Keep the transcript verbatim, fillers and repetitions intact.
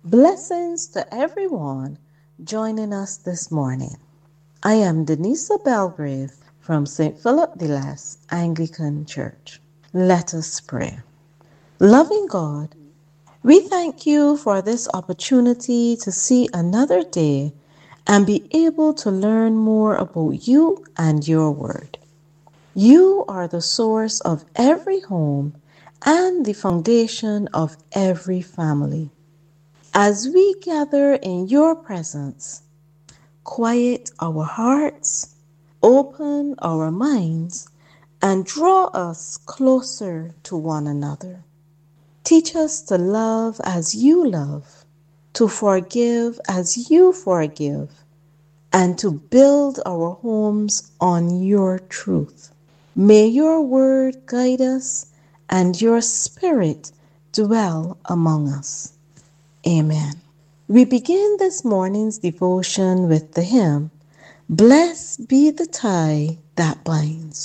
Blessings to everyone joining us this morning. I am Denisa Belgrave from Saint Philip de Les Anglican Church. Let us pray. Loving God, we thank you for this opportunity to see another day and be able to learn more about you and your word. You are the source of every home and the foundation of every family. As we gather in your presence, quiet our hearts, open our minds, and draw us closer to one another. Teach us to love as you love, to forgive as you forgive, and to build our homes on your truth. May your word guide us and your spirit dwell among us. Amen. We begin this morning's devotion with the hymn, Blessed be the tie that binds.